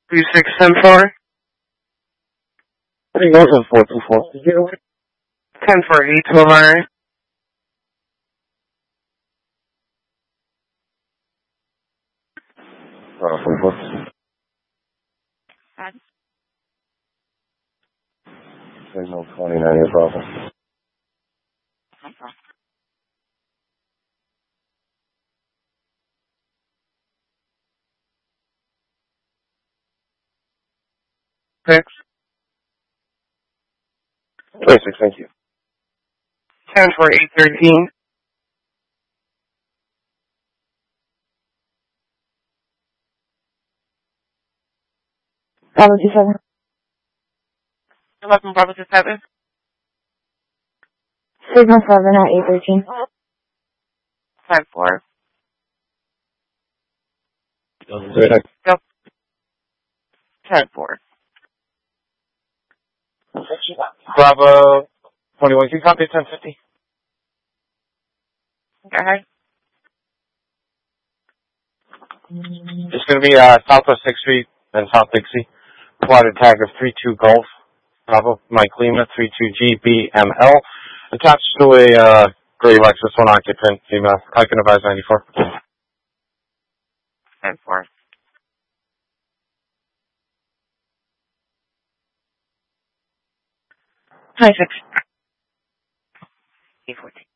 2610-4. 31424. 10-4-8-12. Bravo 44. Signal 29 is Bravo. Six. 26, thank you. 10-4-8-13. Bravo 27. 11 Bravo 7. Signal 7 at 813. 10-4. Yep. 10-4. Bravo 21, can you copy 1050? Go ahead. It's going to be Southwest 6th Street and South Dixie. Plotted tag of 32 Golf. Bravo, Mike Lima, 32GBML. Attached to a gray Lexus, one occupant, female. I can advise 94. 10-4. 26. 8-14.